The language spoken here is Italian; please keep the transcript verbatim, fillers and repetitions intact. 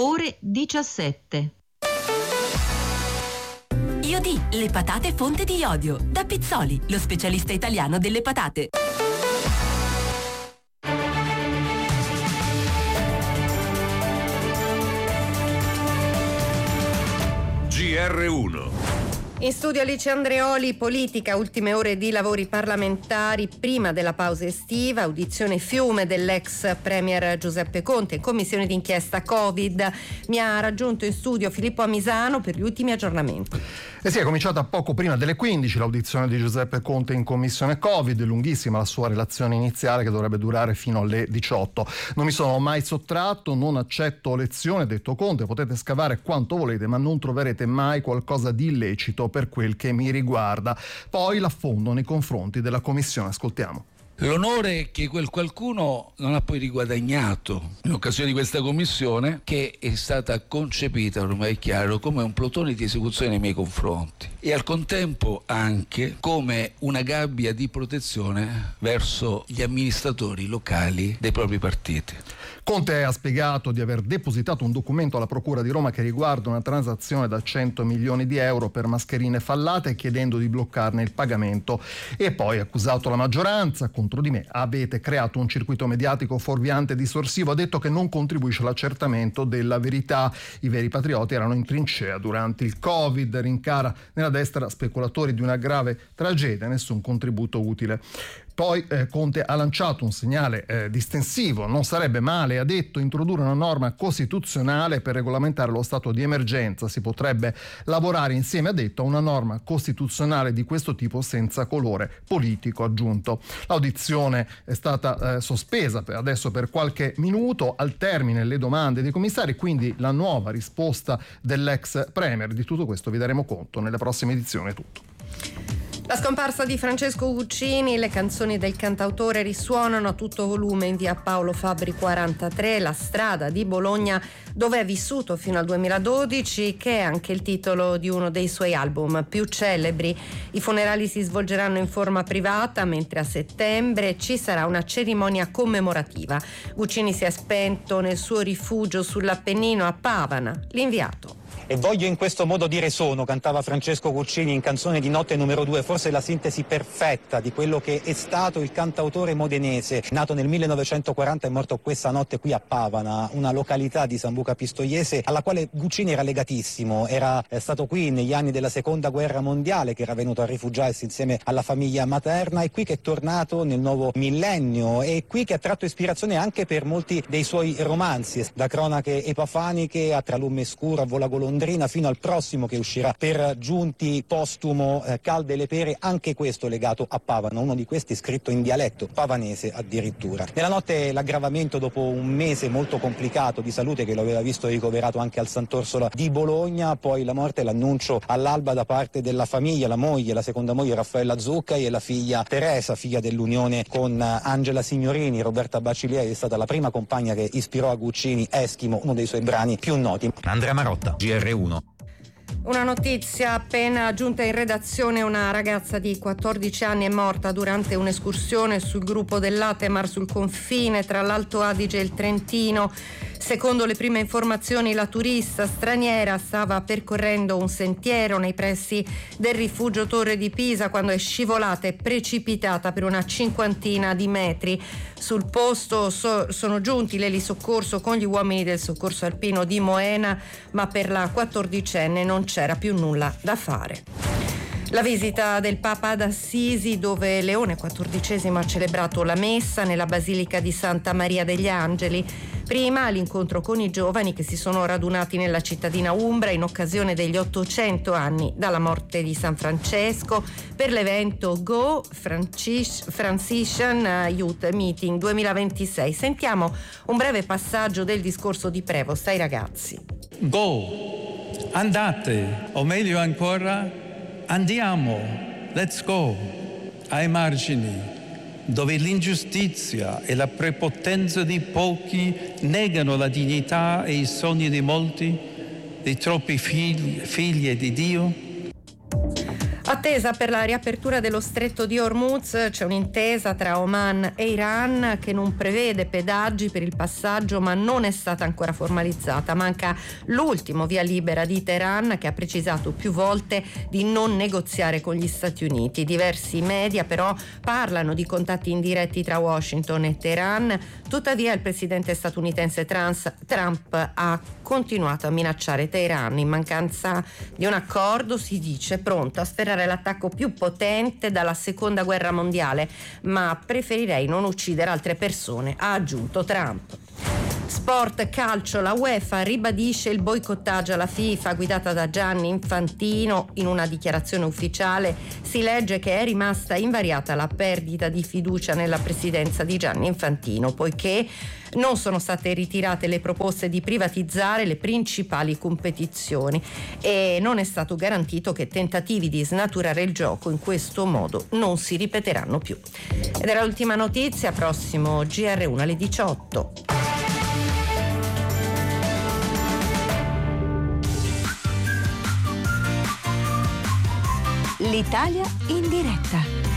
ore diciassette. Iodì, le patate fonte di iodio. Da Pizzoli, lo specialista italiano delle patate. G R uno. In studio Alice Andreoli, politica, ultime ore di lavori parlamentari prima della pausa estiva, audizione fiume dell'ex premier Giuseppe Conte in commissione d'inchiesta Covid. Mi ha raggiunto in studio Filippo Amisano per gli ultimi aggiornamenti. E sì, è cominciata poco prima delle quindici l'audizione di Giuseppe Conte in commissione Covid, lunghissima la sua relazione iniziale che dovrebbe durare fino alle diciotto. Non mi sono mai sottratto, non accetto lezioni, ha detto Conte, potete scavare quanto volete ma non troverete mai qualcosa di illecito per quel che mi riguarda. Poi l'affondo nei confronti della commissione, ascoltiamo. L'onore che quel qualcuno non ha poi riguadagnato in occasione di questa commissione, che è stata concepita, ormai è chiaro, come un plotone di esecuzione nei miei confronti e al contempo anche come una gabbia di protezione verso gli amministratori locali dei propri partiti. Conte ha spiegato di aver depositato un documento alla Procura di Roma che riguarda una transazione da cento milioni di euro per mascherine fallate, chiedendo di bloccarne il pagamento, e poi ha accusato la maggioranza: contro di me avete creato un circuito mediatico fuorviante e distorsivo. Ha detto che non contribuisce all'accertamento della verità. I veri patrioti erano in trincea durante il Covid. Rincara nella destra speculatori di una grave tragedia, nessun contributo utile. Poi eh, Conte ha lanciato un segnale eh, distensivo: non sarebbe male, ha detto, introdurre una norma costituzionale per regolamentare lo stato di emergenza. Si potrebbe lavorare insieme, ha detto, a una norma costituzionale di questo tipo senza colore politico, aggiunto. L'audizione è stata eh, sospesa per adesso per qualche minuto, al termine le domande dei commissari, quindi la nuova risposta dell'ex premier. Di tutto questo vi daremo conto nelle prossime edizioni. È tutto. La scomparsa di Francesco Guccini, le canzoni del cantautore risuonano a tutto volume in via Paolo Fabbri quarantatré, la strada di Bologna dove è vissuto fino al duemiladodici, che è anche il titolo di uno dei suoi album più celebri. I funerali si svolgeranno in forma privata, mentre a settembre ci sarà una cerimonia commemorativa. Guccini si è spento nel suo rifugio sull'Appennino a Pavana. L'inviato. E voglio in questo modo dire sono, cantava Francesco Guccini in Canzone di notte numero due, forse la sintesi perfetta di quello che è stato il cantautore modenese, nato nel millenovecentoquaranta e morto questa notte qui a Pavana, una località di Sambuca Pistoiese alla quale Guccini era legatissimo. Era stato qui negli anni della seconda guerra mondiale, che era venuto a rifugiarsi insieme alla famiglia materna, e qui che è tornato nel nuovo millennio, e qui che ha tratto ispirazione anche per molti dei suoi romanzi, da Cronache epafaniche a Tra lume scuro, a Vola golondrina, fino al prossimo che uscirà per Giunti postumo, eh, Calde le pere, anche questo legato a Pavana, uno di questi scritto in dialetto pavanese addirittura. Nella notte l'aggravamento dopo un mese molto complicato di salute che lo aveva visto ricoverato anche al Sant'Orsola di Bologna, poi la morte e l'annuncio all'alba da parte della famiglia, la moglie, la seconda moglie Raffaella Zuccai, e la figlia Teresa, figlia dell'unione con Angela Signorini. Roberta Bacilieri è stata la prima compagna che ispirò a Guccini Eschimo, uno dei suoi brani più noti. Andrea Marotta, G R uno. Una notizia appena giunta in redazione: una ragazza di quattordici anni è morta durante un'escursione sul gruppo dell'Atemar sul confine tra l'Alto Adige e il Trentino. Secondo le prime informazioni, la turista straniera stava percorrendo un sentiero nei pressi del rifugio Torre di Pisa quando è scivolata e precipitata per una cinquantina di metri. Sul posto so- sono giunti l'elisoccorso con gli uomini del soccorso alpino di Moena, ma per la quattordicenne non c'era più nulla da fare. La visita del Papa ad Assisi, dove Leone quattordicesimo ha celebrato la messa nella Basilica di Santa Maria degli Angeli. Prima l'incontro con i giovani che si sono radunati nella cittadina umbra in occasione degli ottocento anni dalla morte di San Francesco per l'evento Go Francis- Franciscan Youth Meeting duemilaventisei. Sentiamo un breve passaggio del discorso di Prevost ai ragazzi. Go, andate, o meglio ancora, andiamo, let's go, ai margini, dove l'ingiustizia e la prepotenza di pochi negano la dignità e i sogni di molti, di troppi figli, figlie di Dio. Attesa per la riapertura dello stretto di Hormuz, c'è un'intesa tra Oman e Iran che non prevede pedaggi per il passaggio, ma non è stata ancora formalizzata. Manca l'ultimo via libera di Teheran, che ha precisato più volte di non negoziare con gli Stati Uniti. Diversi media però parlano di contatti indiretti tra Washington e Teheran. Tuttavia il presidente statunitense Trump ha continuato a minacciare Teheran. In mancanza di un accordo si dice pronto a sferrare l'attacco più potente dalla seconda guerra mondiale, ma preferirei non uccidere altre persone, ha aggiunto Trump. Sport, calcio, la UEFA ribadisce il boicottaggio alla FIFA guidata da Gianni Infantino. In una dichiarazione ufficiale si legge che è rimasta invariata la perdita di fiducia nella presidenza di Gianni Infantino, poiché non sono state ritirate le proposte di privatizzare le principali competizioni e non è stato garantito che tentativi di snaturare il gioco in questo modo non si ripeteranno più. Ed era l'ultima notizia, prossimo G R uno alle diciotto. L'Italia in diretta.